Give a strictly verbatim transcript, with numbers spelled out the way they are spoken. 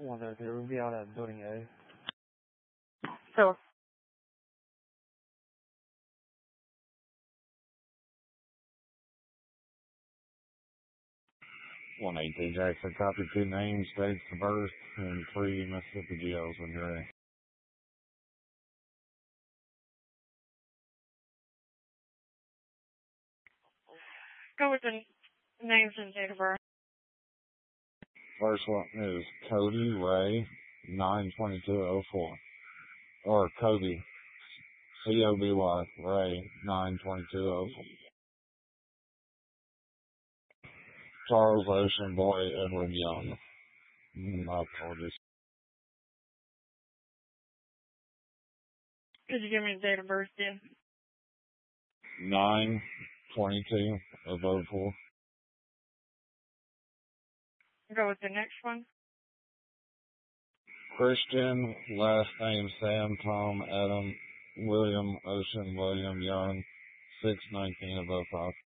one oh three, we'll be out at building A. So, one eighteen Jackson, copy two names, dates of birth, and three Mississippi jails when you're ready. go with the names and date of birth. First one is Cody Ray, nine twenty-two oh four. Or Cody, C O B Y, Ray, nine twenty-two oh four. Charles Ocean Boy Edward Young. My apologies. Could you give me the date of birth, then? nine twenty-two of oh four. Go with the next one. Christian, last name Sam, Tom, Adam, William, Ocean, William, Young, six nineteen of oh five.